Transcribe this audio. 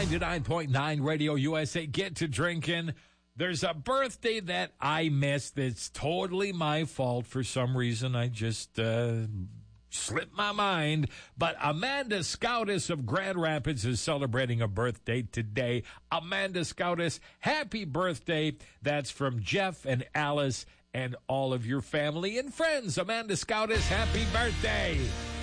99.9 Radio USA. Get to drinking. There's a birthday that I missed that's totally my fault. For some reason, I just slipped my mind. But Amanda Scoutis of Grand Rapids is celebrating a birthday today. Amanda Scoutis, happy birthday. That's from Jeff and Alice and all of your family and friends. Amanda Scoutis, happy birthday.